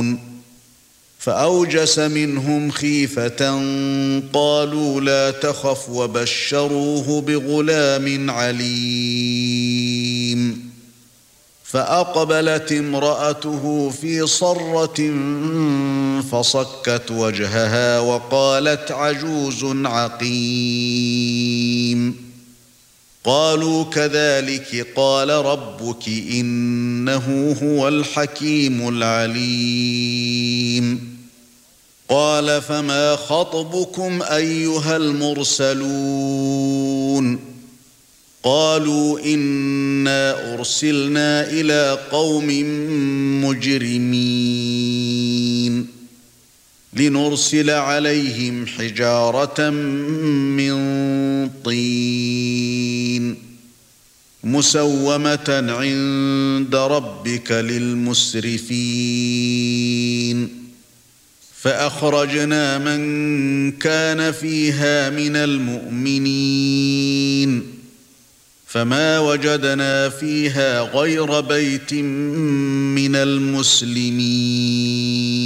فأوجس منهم خيفة قالوا لا تخف وبشروه بغلام عليم فأقبلت امرأته في صرة فصكت وجهها وقالت عجوز عقيم قالوا كذلك قال ربك إنه هو الحكيم العليم قال فما خطبكم أيها المرسلون قالوا إنا أرسلنا إلى قوم مجرمين لنرسل عليهم حجارة من طين مسومة عند ربك للمسرفين فأخرجنا من كان فيها من المؤمنين فما وجدنا فيها غير بيت من المسلمين